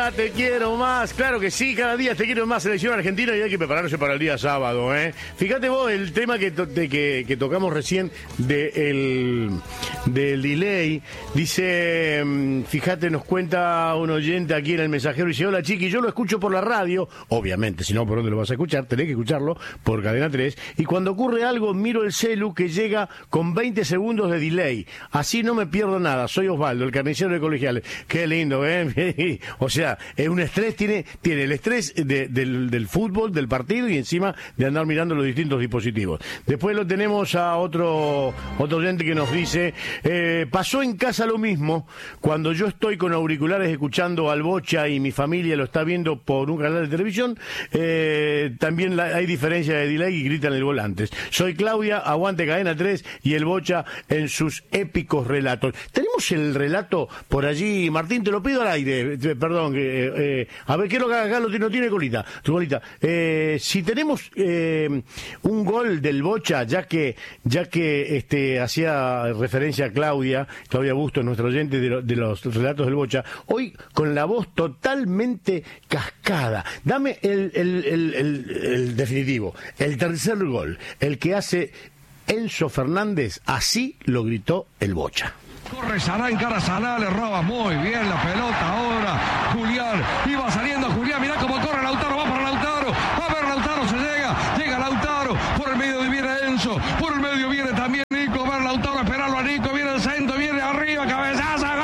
día te quiero más. Claro que sí, cada día te quiero más. Selección argentina y hay que prepararse para el día sábado, ¿eh? Fíjate vos el tema que tocamos recién del delay. Dice, fíjate, nos cuenta un oyente aquí en el mensajero. Dice, hola Chiqui, yo lo escucho por la radio. Obviamente, si no, ¿por dónde lo vas a escuchar? Tenés que escucharlo por Cadena 3. Y cuando ocurre algo, miro el celu que llega con 20 segundos de delay. Así no me pierdo nada. Soy Osvaldo, el carnicero de Colegiales. Qué lindo, ¿eh? O sea, es un estrés, tiene el estrés del fútbol, del partido y encima de andar mirando los distintos dispositivos. Después lo tenemos a otro oyente que nos dice, pasó en casa lo mismo, cuando yo estoy con auriculares escuchando al Bocha y mi familia lo está viendo por un canal de televisión, también hay diferencia de delay y gritan el gol antes. Soy Claudia, aguante Cadena 3 y el Bocha en sus épicos relatos. Tenemos el relato por allí, Martín, te lo pido al aire, perdón, a ver, quiero que acá no tiene colita, tu colita. Si tenemos un gol del Bocha, ya que hacía referencia a Claudia Bustos, nuestro oyente de los relatos del Bocha, hoy con la voz totalmente cascada. Dame el definitivo, el tercer gol, el que hace Enzo Fernández, así lo gritó el Bocha. Corre Saná, encara Saná, le roba muy bien la pelota ahora. Julián, iba saliendo Julián, mirá cómo corre Lautaro, va para Lautaro. A ver, Lautaro llega Lautaro. Por el medio viene Enzo, por el medio viene también Nico. A ver, Lautaro, esperarlo a Nico, viene el centro, viene arriba, cabezazo, ¡gol!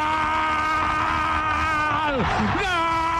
¡Gol!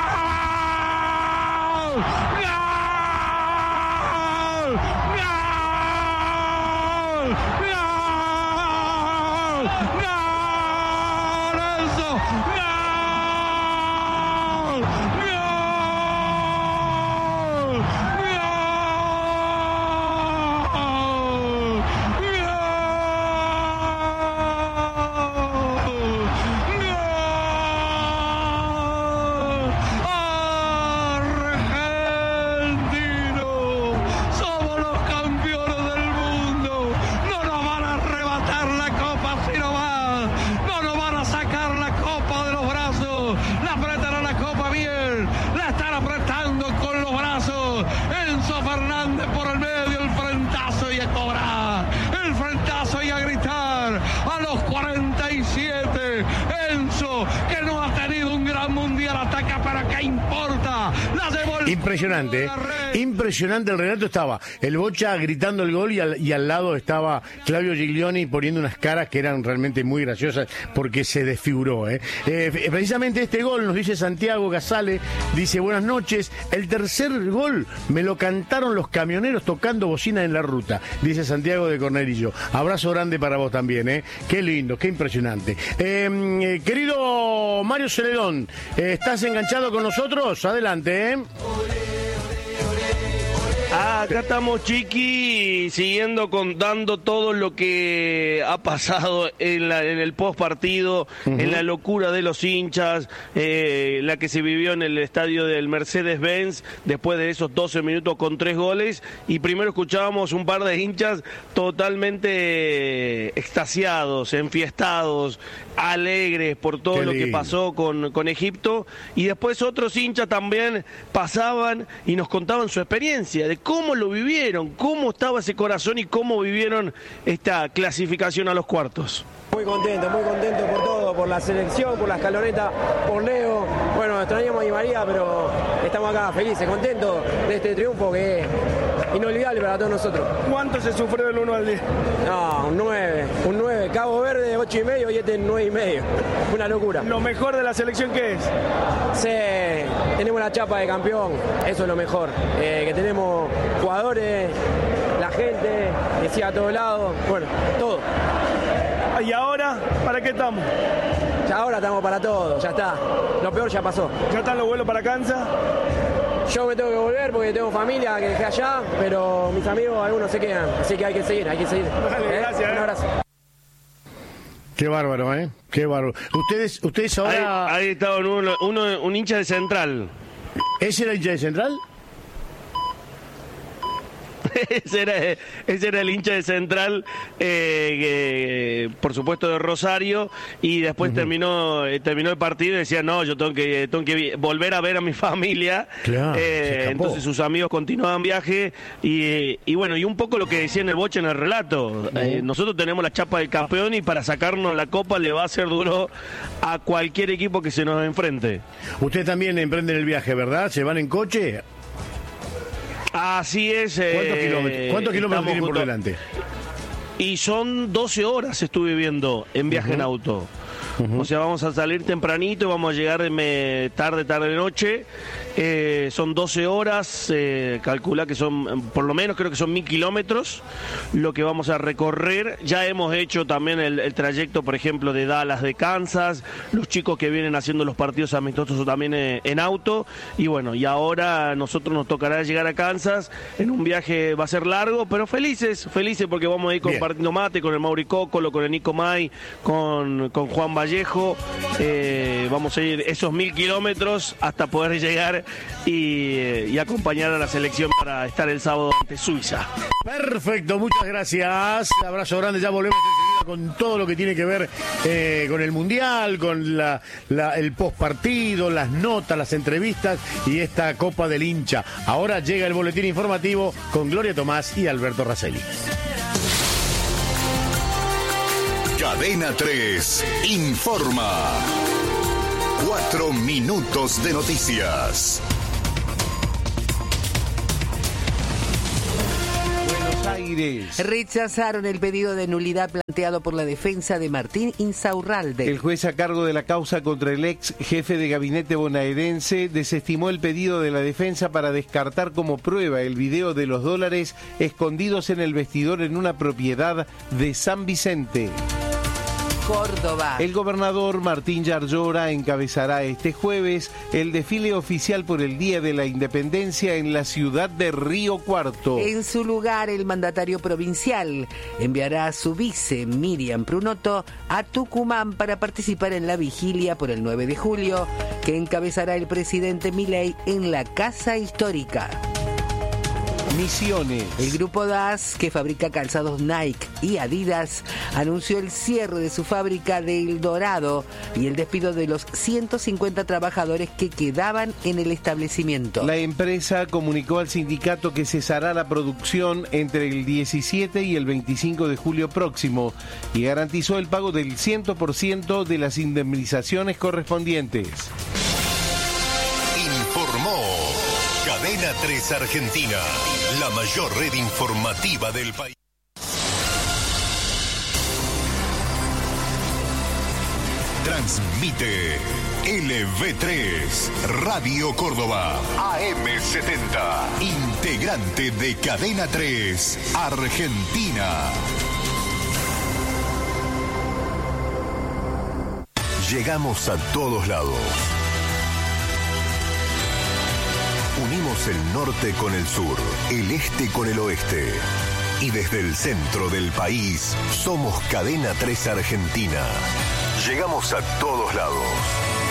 Impresionante el relato. Estaba el Bocha gritando el gol y al lado estaba Claudio Giglioni poniendo unas caras que eran realmente muy graciosas porque se desfiguró. Precisamente este gol, nos dice Santiago Casale, dice, buenas noches, el tercer gol me lo cantaron los camioneros tocando bocina en la ruta, dice Santiago de Cornerillo. Abrazo grande para vos también, qué lindo, qué impresionante. Querido Mario Celedón, ¿estás enganchado con nosotros? Adelante, Acá estamos, Chiqui, siguiendo contando todo lo que ha pasado en el post partido, en la locura de los hinchas, la que se vivió en el estadio del Mercedes-Benz después de esos 12 minutos con 3 goles. Y primero escuchábamos un par de hinchas totalmente extasiados, enfiestados, alegres por todo lo que pasó con Egipto. Y después otros hinchas también pasaban y nos contaban su experiencia de cómo lo vivieron, cómo estaba ese corazón y cómo vivieron esta clasificación a los cuartos. Muy contento por todo, por la selección, por la escaloneta, por Leo. Bueno, extrañamos a Di María, pero estamos acá felices, contentos de este triunfo que es inolvidable para todos nosotros. ¿Cuánto se sufrió del 1 al 10? No, un 9. Cabo Verde 8,5 y este 9,5. Una locura. ¿Lo mejor de la selección qué es? Sí, tenemos la chapa de campeón, eso es lo mejor. Que tenemos jugadores, la gente, decía a todos lados, bueno, todo. ¿Y ahora para qué estamos? Ya ahora estamos para todo, ya está. Lo peor ya pasó. ¿Ya están los vuelos para Kansas? Yo me tengo que volver porque tengo familia que dejé allá, pero mis amigos algunos se quedan, así que hay que seguir. Dale, gracias. Un abrazo. Qué bárbaro, qué bárbaro. Ustedes ahora... Ahí estaba un hincha de Central. ¿Ese era hincha de Central? ese era el hincha de Central, por supuesto de Rosario, y después terminó el partido y decía, no, yo tengo que volver a ver a mi familia. Claro, entonces sus amigos continuaban viaje y bueno, y un poco lo que decía en el Boche en el relato, nosotros tenemos la chapa del campeón y para sacarnos la copa le va a ser duro a cualquier equipo que se nos enfrente. Ustedes también emprenden el viaje, ¿verdad? ¿Se van en coche? Así es. ¿Cuántos kilómetros tienen por delante? Y son 12 horas estuve viendo en viaje en auto. O sea, vamos a salir tempranito y vamos a llegar tarde noche. Son 12 horas, calcula que son, por lo menos creo que son 1000 kilómetros lo que vamos a recorrer. Ya hemos hecho también el trayecto, por ejemplo, de Dallas, de Kansas, los chicos que vienen haciendo los partidos amistosos también en auto. Y bueno, y ahora nosotros nos tocará llegar a Kansas en un viaje, va a ser largo, pero felices porque vamos a ir compartiendo mate con el Mauri Cócolo, con el Nico May, con Juan Vallejo. Vamos a ir esos 1000 kilómetros hasta poder llegar y acompañar a la selección para estar el sábado ante Suiza. Perfecto, muchas gracias. Un abrazo grande, ya volvemos enseguida con todo lo que tiene que ver con el Mundial, con el postpartido, las notas, las entrevistas y esta Copa del Hincha. Ahora llega el boletín informativo con Gloria Tomás y Alberto Raselli. Cadena 3 informa. 4 minutos de noticias. Buenos Aires. Rechazaron el pedido de nulidad planteado por la defensa de Martín Insaurralde. El juez a cargo de la causa contra el ex jefe de gabinete bonaerense desestimó el pedido de la defensa para descartar como prueba el video de los dólares escondidos en el vestidor en una propiedad de San Vicente. Córdoba. El gobernador Martín Yarlora encabezará este jueves el desfile oficial por el Día de la Independencia en la ciudad de Río Cuarto. En su lugar, el mandatario provincial enviará a su vice, Miriam Prunoto, a Tucumán para participar en la vigilia por el 9 de julio, que encabezará el presidente Milei en la Casa Histórica. Misiones. El grupo DAS, que fabrica calzados Nike y Adidas, anunció el cierre de su fábrica de El Dorado y el despido de los 150 trabajadores que quedaban en el establecimiento. La empresa comunicó al sindicato que cesará la producción entre el 17 y el 25 de julio próximo y garantizó el pago del 100% de las indemnizaciones correspondientes. Informó Cadena 3 Argentina, la mayor red informativa del país. Transmite LV3, Radio Córdoba, AM70, integrante de Cadena 3 Argentina. Llegamos a todos lados. Unimos el norte con el sur, el este con el oeste. Y desde el centro del país, somos Cadena 3 Argentina. Llegamos a todos lados.